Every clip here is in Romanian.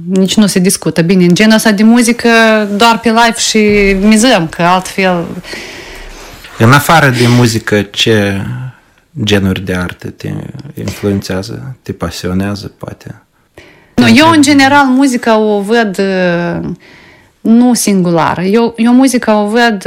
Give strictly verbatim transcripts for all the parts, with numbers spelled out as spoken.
nici nu se discută. Bine, în genul ăsta de muzică doar pe live și mizăm, că altfel... În afară de muzică, ce genuri de artă te influențează, te pasionează, poate? Nu, eu, în general, muzica o văd nu singulară. Eu, eu muzica o văd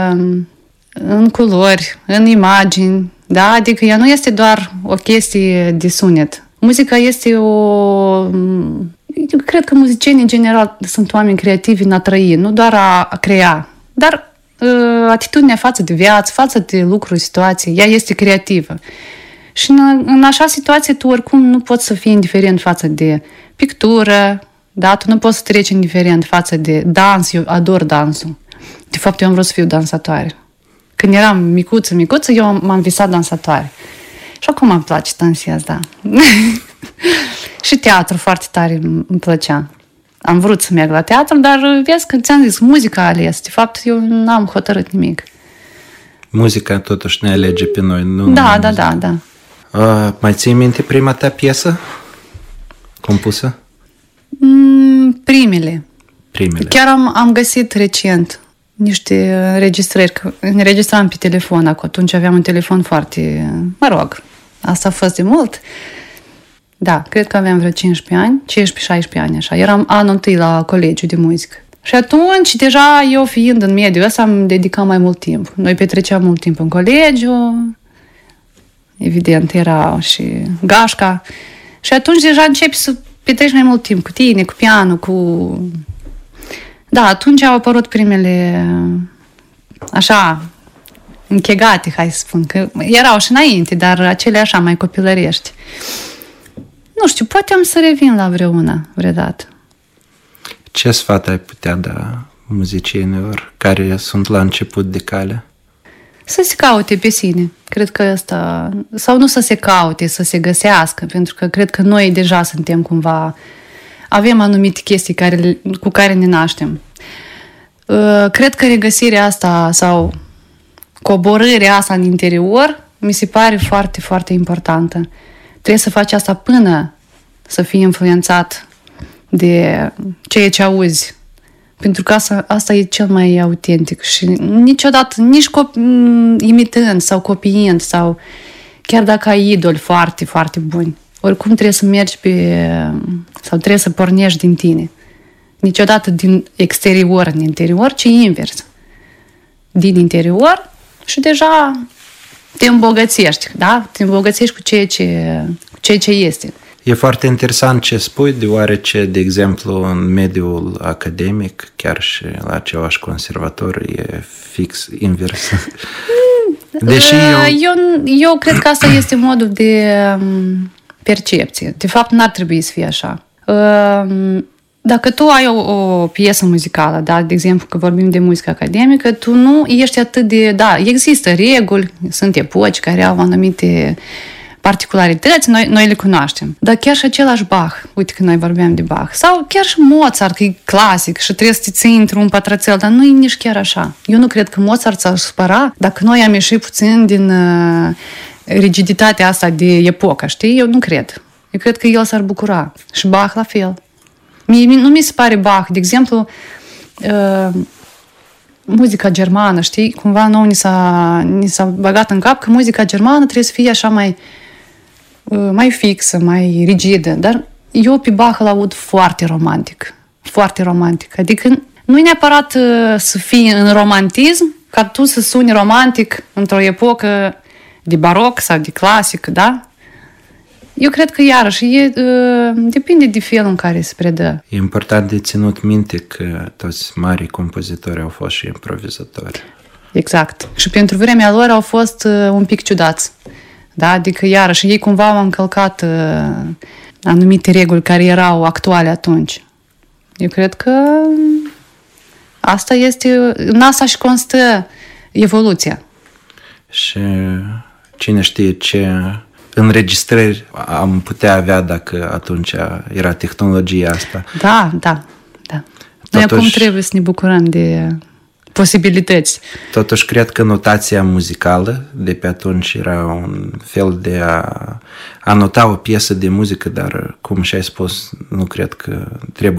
în culori, în imagini, da? Adică ea nu este doar o chestie de sunet. Muzica este o... Eu cred că muzicienii, în general, sunt oameni creativi în a trăi, nu doar a, a crea, dar uh, atitudinea față de viață, față de lucruri, situații, ea este creativă. Și în, în așa situație tu oricum nu poți să fii indiferent față de pictură, da? Tu nu poți să treci indiferent față de dans, eu ador dansul. De fapt, eu am vrut să fiu dansatoare. Când eram micuță, micuță, eu m-am visat dansatoare. Și acum îmi place dansez, da. Și teatru foarte tare îmi plăcea. Am vrut să merg la teatru, dar vezi că ți-am zis, muzica a ales. De fapt, eu n-am hotărât nimic. Muzica totuși ne alege pe noi, nu? Da, da, da, da. Uh, mai ții minte prima ta piesă compusă? Mm, primele. Primele. Chiar am, am găsit recent niște înregistrări, că înregistram pe telefon acolo. Atunci aveam un telefon foarte, mă rog, asta a fost de mult. Da, cred că aveam vreo cincisprezece ani, cincisprezece șaisprezece ani, așa. Eram anul întâi la colegiu de muzică. Și atunci, deja, eu fiind în mediul ăsta, am dedicat mai mult timp. Noi petreceam mult timp în colegiu, evident, era și gașca. Și atunci, deja, începi să petreci mai mult timp cu tine, cu pianul, cu... Da, atunci au apărut primele, așa, închegate, hai să spun, că erau și înainte, dar acele așa mai copilărești. Nu știu, poate am să revin la vreuna, vreodată. Ce sfat ai putea da muzicienilor care sunt la început de cale? Să se caute pe sine. Cred că asta... Sau nu să se caute, să se găsească, pentru că cred că noi deja suntem cumva... Avem anumite chestii care, cu care ne naștem. Cred că regăsirea asta sau coborârea asta în interior mi se pare foarte, foarte importantă. Trebuie să faci asta până să fii influențat de ceea ce auzi. Pentru că asta, asta e cel mai autentic. Și niciodată, nici cop- imitând sau copiind, sau chiar dacă ai idoli foarte, foarte buni, oricum trebuie să mergi pe... sau trebuie să pornești din tine. Niciodată din exterior în interior, ci invers. Din interior și deja te îmbogățești, da? Te îmbogățești cu ceea ce, cu ceea ce este. E foarte interesant ce spui, deoarece, de exemplu, în mediul academic, chiar și la același conservator, e fix invers. Deși eu... eu... Eu cred că asta este modul de percepție. De fapt, n-ar trebui să fie așa. Dacă tu ai o, o piesă muzicală, da, de exemplu, că vorbim de muzică academică, tu nu ești atât de... Da, există reguli, sunt epoci care au anumite particularități, noi, noi le cunoaștem. Dar chiar și același Bach, uite că noi vorbeam de Bach, sau chiar și Mozart, că e clasic și trebuie să te ții într-un pătrățel, dar nu e nici chiar așa. Eu nu cred că Mozart s-ar supăra dacă noi am ieșit puțin din uh, rigiditatea asta de epocă, știi? Eu nu cred. Eu cred că el s-ar bucura. Și Bach la fel. Mie, nu mi se pare Bach, de exemplu, uh, muzica germană, știi? Cumva nouă ni s-a, ni s-a băgat în cap că muzica germană trebuie să fie așa mai, uh, mai fixă, mai rigidă. Dar eu pe Bach îl aud foarte romantic. Foarte romantic. Adică nu e neapărat uh, să fii în romantism, ca tu să suni romantic într-o epocă de baroc sau de clasic, da? Eu cred că, iarăși, e, depinde de felul în care se predă. E important de ținut minte că toți marii compozitori au fost și improvizatori. Exact. Și pentru vremea lor au fost un pic ciudați. Da? Adică, iarăși, ei cumva au încălcat anumite reguli care erau actuale atunci. Eu cred că asta este... În asta și constă evoluția. Și cine știe ce... înregistrări am putea avea dacă atunci era tehnologia asta. Da, da, da. Noi totuși, acum trebuie să ne bucurăm de posibilități. Totuși, cred că notația muzicală de pe atunci era un fel de a, a nota o piesă de muzică, dar, cum și-ai spus, nu cred că trebuie